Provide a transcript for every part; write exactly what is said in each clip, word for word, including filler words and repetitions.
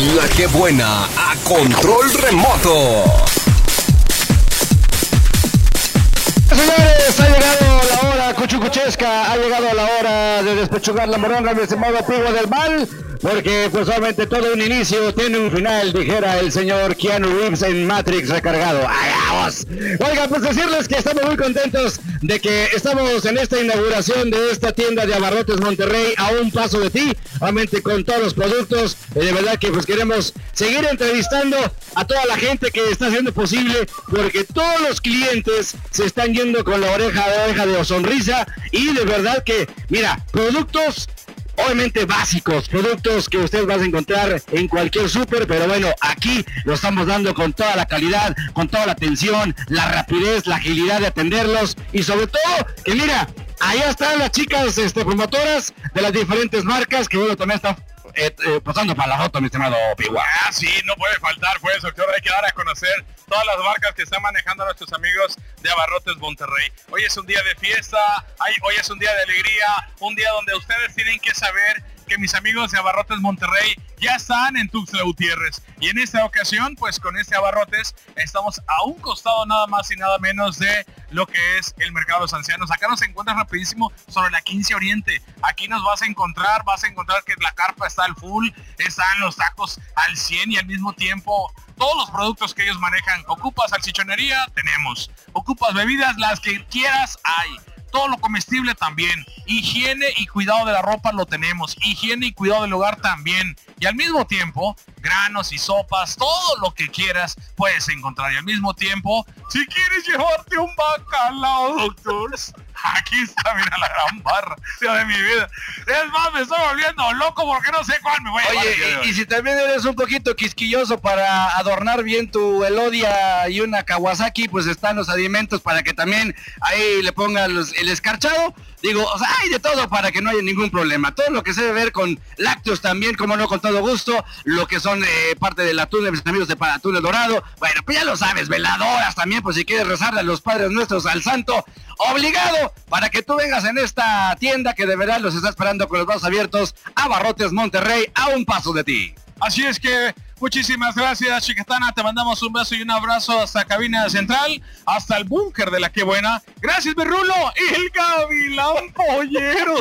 La que buena a control remoto. Señores, ha llegado la hora cuchucuchesca, ha llegado la hora de despechugar la moronga, mi estimado Pigo del Mal, porque pues obviamente todo un inicio tiene un final, dijera el señor Keanu Reeves en Matrix recargado. ¡Vamos! Oiga, pues decirles que estamos muy contentos de que estamos en esta inauguración de esta tienda de Abarrotes Monterrey a un paso de ti, obviamente con todos los productos, y de verdad que pues queremos seguir entrevistando a toda la gente que está haciendo posible, porque todos los clientes se están yendo con la oreja de oreja de sonrisa, y de verdad que, mira, productos obviamente básicos, productos que usted va a encontrar en cualquier súper, pero bueno, aquí lo estamos dando con toda la calidad, con toda la atención, la rapidez, la agilidad de atenderlos, y sobre todo, que mira, allá están las chicas este, promotoras de las diferentes marcas, que bueno, también están Eh, eh, pasando para la foto, mi estimado Pigua. Ah, sí, no puede faltar, pues, doctor. Hay que dar a conocer todas las marcas que están manejando nuestros amigos de Abarrotes Monterrey. Hoy es un día de fiesta, hay, hoy es un día de alegría, un día donde ustedes tienen que saber que mis amigos de Abarrotes Monterrey ya están en Tuxtla Gutiérrez. Y en esta ocasión, pues con este Abarrotes, estamos a un costado nada más y nada menos de lo que es el Mercado de los Ancianos. Acá nos encuentras rapidísimo sobre la quince Oriente. Aquí nos vas a encontrar, vas a encontrar que la carpa está al full, están los tacos al cien y al mismo tiempo todos los productos que ellos manejan. Ocupas salchichonería, tenemos. Ocupas bebidas, las que quieras, hay. Todo lo comestible también. Higiene y cuidado de la ropa lo tenemos. Higiene y cuidado del hogar también. Y al mismo tiempo, granos y sopas, todo lo que quieras puedes encontrar. Y al mismo tiempo, si quieres llevarte un bacalao, doctores, aquí está, mira la gran barra de mi vida. Es más, me estoy volviendo loco porque no sé cuál me voy a llevar. Oye, y, y si también eres un poquito quisquilloso para adornar bien tu Elodia y una Kawasaki, pues están los alimentos para que también ahí le pongan los, el escarchado. Digo, o sea, hay de todo para que no haya ningún problema. Todo lo que se debe ver con lácteos también, como no, con todo gusto. Lo que son eh, parte del atún de mis amigos de para atún el dorado. Bueno, pues ya lo sabes, veladoras también, pues si quieres rezarle a los padres nuestros al santo. Obligado, para que tú vengas en esta tienda que de verdad los está esperando con los brazos abiertos. Abarrotes Monterrey, a un paso de ti. Así es que muchísimas gracias, Chicatana. Te mandamos un beso y un abrazo hasta cabina central, hasta el búnker de la que buena. Gracias, mi Rulo. El gavilán pollero.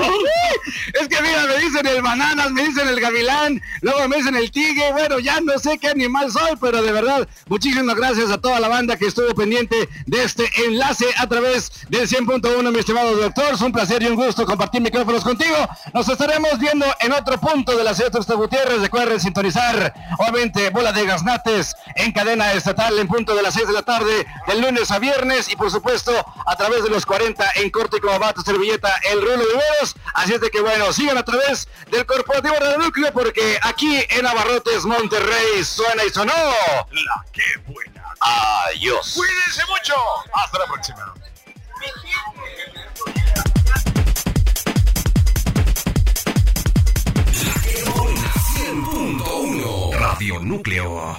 Es que mira, me dicen el bananas, me dicen el gavilán, luego me dicen el tigre. Bueno, ya no sé qué animal soy, pero de verdad, muchísimas gracias a toda la banda que estuvo pendiente de este enlace a través del cien punto uno, mi estimado doctor. Es un placer y un gusto compartir micrófonos contigo. Nos estaremos viendo en otro punto de la ciudad de Tuxtla Gutiérrez. Recuerden sintonizar, obviamente, Bola de Gaznates en cadena estatal en punto de las seis de la tarde, del lunes a viernes, y por supuesto a través de los cuarenta en corte como vato servilleta el Rulo de Veros. Así es de que bueno, sigan a través del Corporativo Radio Núcleo, porque aquí en Abarrotes Monterrey suena y sonó la que buena. Adiós. Cuídense mucho. Hasta la próxima. cien punto uno Radio Núcleo.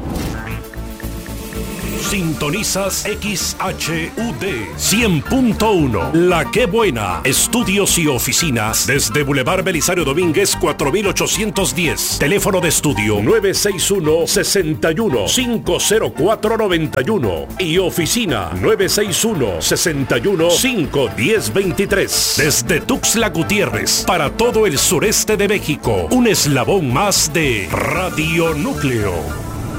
Sintonizas X H U D cien punto uno. La que buena. Estudios y oficinas desde Boulevard Belisario Domínguez cuatro mil ochocientos diez. Teléfono de estudio nueve seis uno, seis uno, cinco cero cuatro, nueve uno y oficina nueve seis uno, seis uno, cinco uno cero, dos tres. Desde Tuxtla Gutiérrez para todo el sureste de México. Un eslabón más de Radio Núcleo.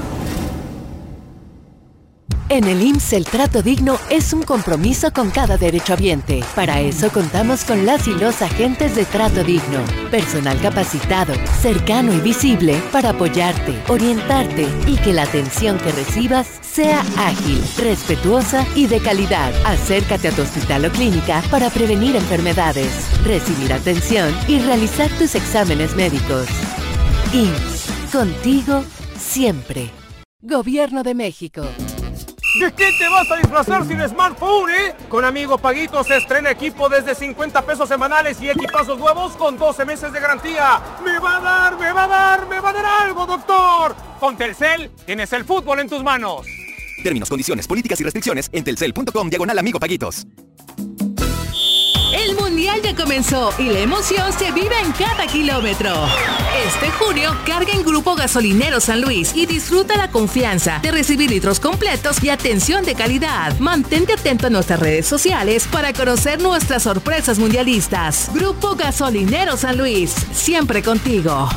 En el I M S S el trato digno es un compromiso con cada derechohabiente. Para eso contamos con las y los agentes de trato digno. Personal capacitado, cercano y visible para apoyarte, orientarte y que la atención que recibas sea ágil, respetuosa y de calidad. Acércate a tu hospital o clínica para prevenir enfermedades, recibir atención y realizar tus exámenes médicos. I M S S, contigo siempre. Gobierno de México. ¿De qué te vas a disfrazar sin smartphone, eh? Con Amigo Paguito se estrena equipo desde cincuenta pesos semanales y equipazos nuevos con doce meses de garantía. ¡Me va a dar, me va a dar, me va a dar algo, doctor! Con Telcel tienes el fútbol en tus manos. Términos, condiciones, políticas y restricciones en telcel punto com diagonal Amigo Paguitos. El Mundial ya comenzó y la emoción se vive en cada kilómetro. Este junio, carga en Grupo Gasolinero San Luis y disfruta la confianza de recibir litros completos y atención de calidad. Mantente atento a nuestras redes sociales para conocer nuestras sorpresas mundialistas. Grupo Gasolinero San Luis, siempre contigo.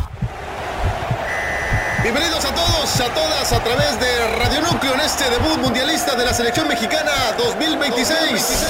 Bienvenidos a todos, a todas, a través de Radio Núcleo en este debut mundialista de la selección mexicana dos mil veintiséis.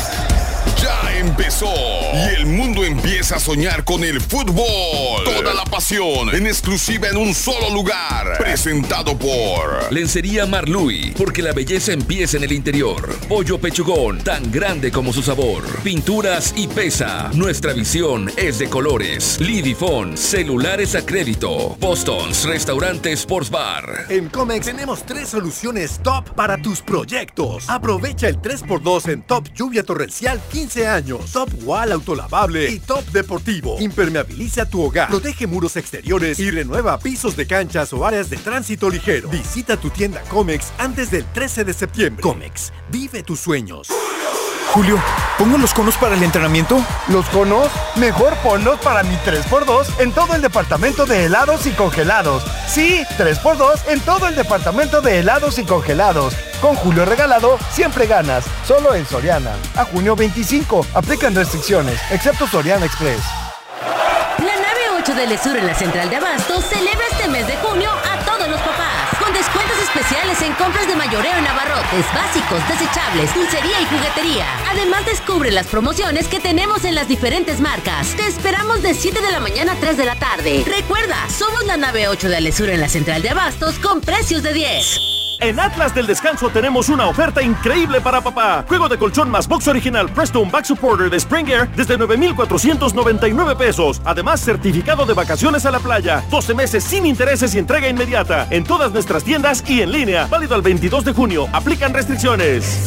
Ya empezó y el mundo empieza a soñar con el fútbol. Toda la pasión en exclusiva en un solo lugar. Presentado por Lencería Marluy, porque la belleza empieza en el interior. Pollo Pechugón, tan grande como su sabor. Pinturas y Pesa, nuestra visión es de colores. Lidifón, celulares a crédito. Boston's, restaurante Sports Bar. En Comex tenemos tres soluciones top para tus proyectos. Aprovecha el tres por dos en Top Lluvia Torrencial quince años, Top Wall autolavable y Top Deportivo. Impermeabiliza tu hogar, protege muros exteriores y renueva pisos de canchas o áreas de tránsito ligero. Visita tu tienda Comex antes del trece de septiembre. Comex, vive tus sueños. Julio, ¿pongo los conos para el entrenamiento? ¿Los conos? Mejor ponlos para mi tres por dos en todo el departamento de helados y congelados. Sí, tres por dos en todo el departamento de helados y congelados. Con Julio regalado, siempre ganas. Solo en Soriana. A junio veinticinco. Aplican restricciones, excepto Soriana Express. La nave ocho del Sur en la central de Abastos celebra este mes de junio a todos los papás. Con descuentos especiales en compras de mayoreo en abarrotes, básicos, desechables, dulcería y juguetería. Además, descubre las promociones que tenemos en las diferentes marcas. Te esperamos de siete de la mañana a tres de la tarde. Recuerda, somos la nave ocho de Alesur en la central de Abastos con precios de diez. En Atlas del Descanso tenemos una oferta increíble para papá. Juego de colchón más box original Preston Back Supporter de Springer desde nueve mil cuatrocientos noventa y nueve pesos. Además, certificado de vacaciones a la playa. doce meses sin intereses y entrega inmediata. En todas nuestras tiendas y en línea. Válido al veintidós de junio. Aplican restricciones.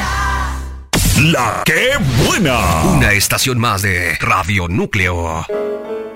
La que buena. Una estación más de Radio Núcleo.